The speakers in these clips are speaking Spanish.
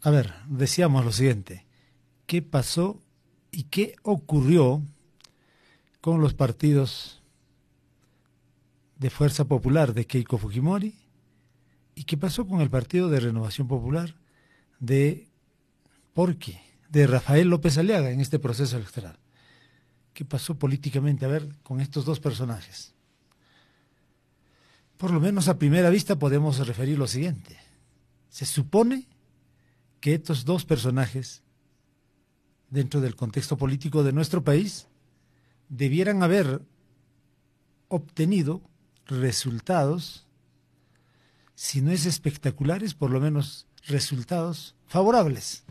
A ver, decíamos lo siguiente. ¿Qué pasó y qué ocurrió con los partidos de Fuerza Popular de Keiko Fujimori? ¿Y qué pasó con el Partido de Renovación Popular de Porqui, de Rafael López Aliaga en este proceso electoral? ¿Qué pasó políticamente, a ver, con estos dos personajes? Por lo menos a primera vista podemos referir lo siguiente. Se supone que estos dos personajes, dentro del contexto político de nuestro país, debieran haber obtenido resultados, si no es espectaculares, por lo menos resultados favorables.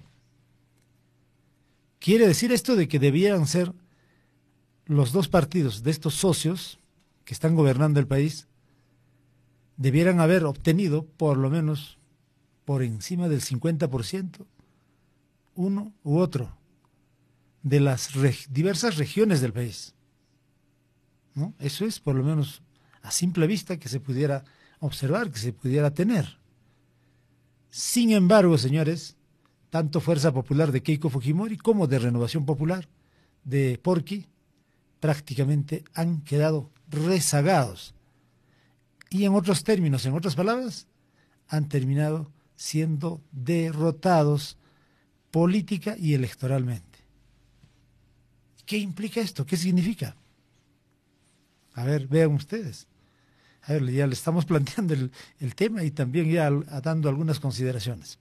Quiere decir esto de que debieran ser los dos partidos de estos socios que están gobernando el país, debieran haber obtenido por lo menos por encima del 50%, uno u otro, de las diversas regiones del país, ¿no? Eso es por lo menos a simple vista que se pudiera observar, que se pudiera tener. Sin embargo, señores, tanto Fuerza Popular de Keiko Fujimori como de Renovación Popular de Porqui prácticamente han quedado rezagados. Y en otros términos, en otras palabras, han terminado siendo derrotados política y electoralmente. ¿Qué implica esto? ¿Qué significa? A ver, vean ustedes. A ver, ya le estamos planteando el tema y también ya dando algunas consideraciones.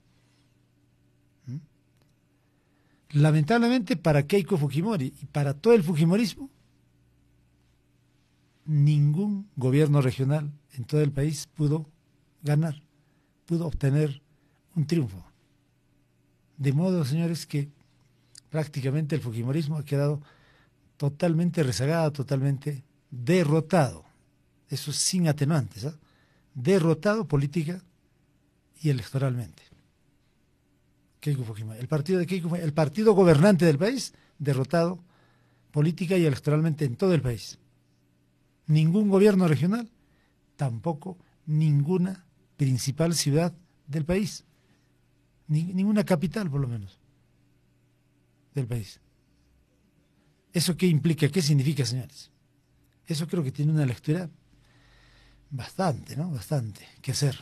Lamentablemente para Keiko Fujimori y para todo el fujimorismo, ningún gobierno regional en todo el país pudo ganar, pudo obtener un triunfo. De modo, señores, que prácticamente el fujimorismo ha quedado totalmente rezagado, totalmente derrotado. Eso sin atenuantes, ¿eh? Derrotado política y electoralmente. Keiko Fujimori, el partido de Keiko Fujimori, el partido gobernante del país, derrotado política y electoralmente en todo el país. Ningún gobierno regional, tampoco ninguna principal ciudad del país, ninguna capital por lo menos del país. ¿Eso qué implica? ¿Qué significa, señores? Eso creo que tiene una lectura bastante, ¿no? Bastante que hacer.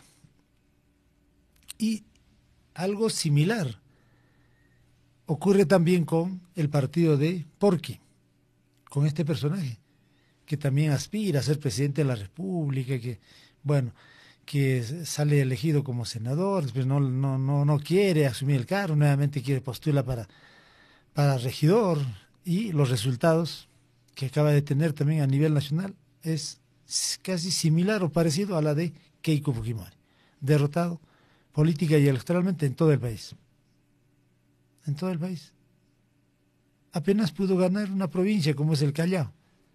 Y algo similar ocurre también con el partido de Porqui, con este personaje, que también aspira a ser presidente de la República, que, bueno, que sale elegido como senador, después no quiere asumir el cargo, nuevamente quiere postular para regidor, y los resultados que acaba de tener también a nivel nacional es casi similar o parecido a la de Keiko Fujimori, derrotado política y electoralmente en todo el país. En todo el país. Apenas pudo ganar una provincia como es el Callao,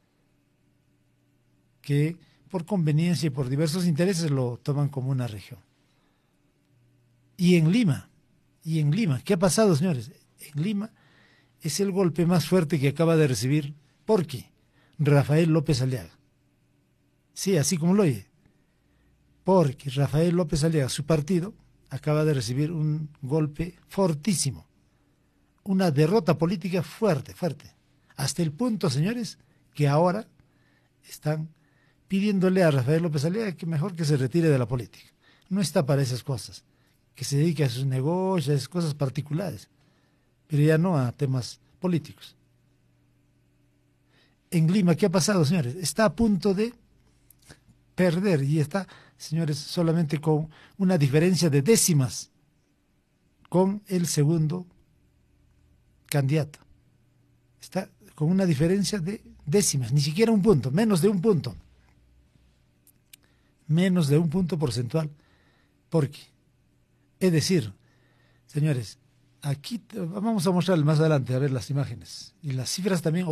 que por conveniencia y por diversos intereses lo toman como una región. Y en Lima, ¿qué ha pasado, señores? En Lima es el golpe más fuerte que acaba de recibir Porqui, Rafael López Aliaga. Sí, así como lo oye. Porqui, Rafael López Aliaga, su partido, acaba de recibir un golpe fortísimo. Una derrota política fuerte, fuerte. Hasta el punto, señores, que ahora están pidiéndole a Rafael López Aliaga que mejor que se retire de la política. No está para esas cosas, que se dedique a sus negocios, a esas cosas particulares, pero ya no a temas políticos. En Lima, ¿qué ha pasado, señores? Está a punto de perder y está, señores, solamente con una diferencia de décimas con el segundo candidato. Está con una diferencia de décimas, ni siquiera un punto, menos de un punto. Menos de un punto porcentual. Porque, es decir, señores, aquí vamos a mostrar más adelante, a ver las imágenes y las cifras también